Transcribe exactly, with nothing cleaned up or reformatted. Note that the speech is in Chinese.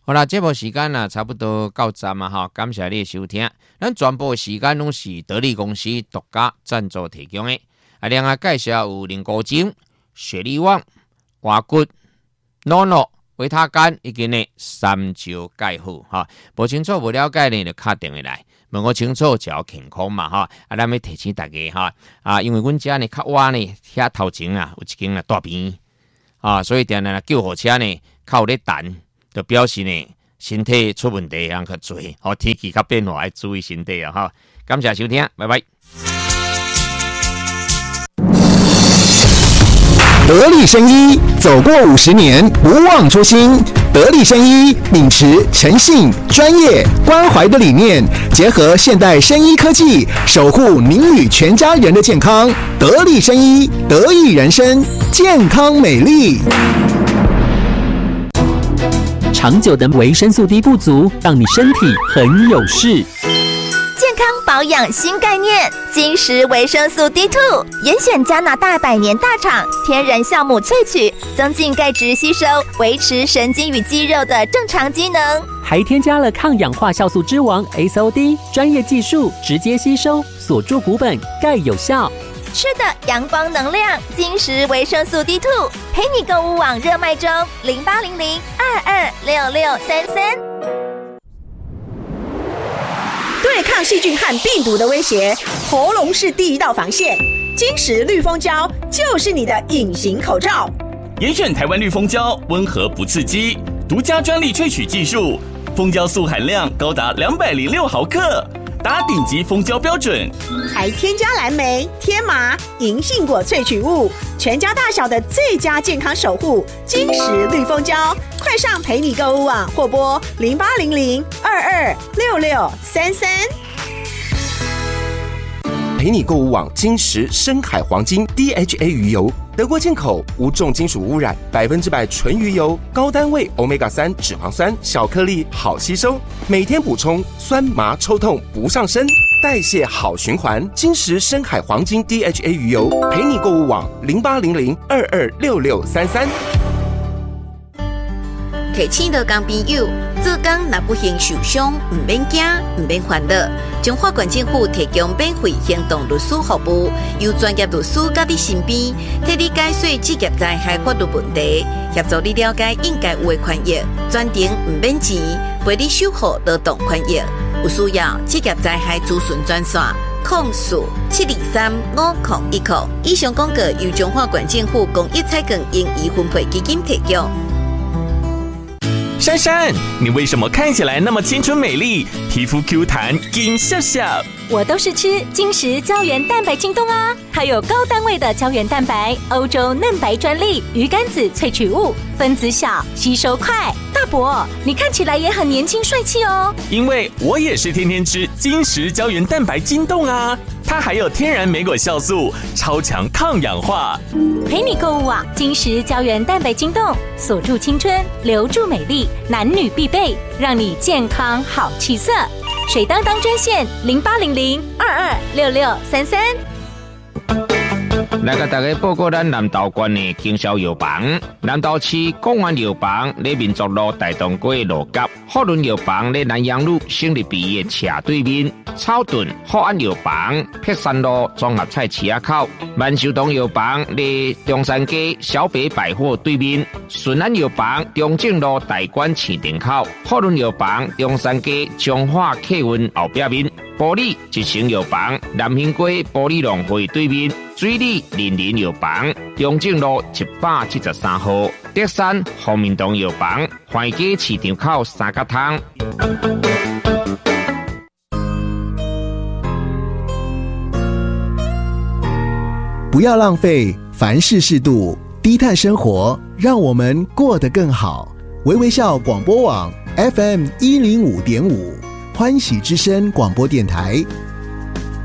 好啦，节目时间啊，差不多到站嘛哈，感谢你的收听。咱全部时间拢是得力公司独家赞助提供的。啊，另外介绍有林古精、雪利旺、华骨、诺诺、维他干以及呢三焦钙护哈。无清楚无了解呢，就打电话来问我清楚就要健康嘛哈。啊，咱要提醒大家哈啊，因为阮家呢较晚呢，遐头前啊有一间啊大病啊，所以定定救护车呢较有咧等。就表示呢，身体出问题人较多，好天气较变化，要注意身体啊！哈，感谢收听，拜拜。 得力生医走过五十年，不忘初心。得力生医秉持诚信、专业、关怀的理念，结合现代生医科技，守护您与全家人的健康。得力生医，得益人生，健康美丽。 长久的维生素 D 不足，让你身体很有事。 健康保养新概念，金石维生素 D 二 严选加拿大百年大厂天然酵母萃取，增进钙质吸收，维持神经与肌肉的正常机能， 还添加了抗氧化酵素之王 S O D 专业技术，直接吸收，锁住骨本，钙有效。 吃的阳光能量，金石维生素 D 二 陪你购物网热卖中，零八零零二二六六三三。 对抗细菌和病毒的威胁，喉咙是第一道防线。金石绿蜂胶就是你的隐形口罩。 严选台湾绿蜂胶，温和不刺激，独家专利萃取技术，蜂胶素含量高达两百零六毫克。达顶级蜂胶标准， 还添加蓝莓、天麻、银杏果萃取物，全家大小的最佳健康守护。金石绿蜂胶，快上陪你购物网或拨零八零零二二六六三三。 陪你购物网金石深海黄金 D H A 鱼油，德国进口，无重金属污染，百分之百纯鱼油，高单位 欧米伽三 脂肪酸，小颗粒好吸收，每天补充，酸麻抽痛不上身，代谢好循环。金石深海黄金 D H A 鱼油，陪你购物网零八零零二二六六三三。 提醒到工朋友，做工若不幸受伤，唔免惊，唔免烦恼。中华县政府提供免费行动律师服务，由专业律师甲你身边，替你解说职业灾害法律问题，协助你了解应该有的权益，专程唔免钱，陪你守护劳动权益。有需要职业灾害咨询专线：零四七二三五零一零。以上广告由中华县政府公益彩券盈余分配基金提供。 珊珊，你为什么看起来那么青春美丽，皮肤 Q 弹，金笑笑？ 我都是吃金石胶原蛋白晶冻啊，它有高单位的胶原蛋白，欧洲嫩白专利，鱼肝子萃取物，分子小，吸收快。大伯，你看起来也很年轻帅气哦。 因为我也是天天吃金石胶原蛋白晶冻啊，它还有天然莓果酵素，超强抗氧化。 陪你购物网金石胶原蛋白晶冻，锁住青春，留住美丽，男女必备，让你健康好气色。水当当专线零八零零二二六六三三。 来甲大家报告咱南投县的经销药房，南投市公安药房在民族路大东街路角，福伦药房在南阳路胜利鼻的斜对面，草屯福安药房碧山路综合菜市仔口，万寿堂药房在中山街小北百货对面，顺安药房中正路大馆市场口，福伦药房中山街彰化客运后壁面，玻璃一成药房南兴街玻璃农会对面。水里林林药房，中正路一百七十三号，德山方明堂药房，环街市场口三角汤。 不要浪费，凡事适度，低碳生活，让我们过得更好。微微笑广播网 F M 一零五点五，欢喜之声广播电台，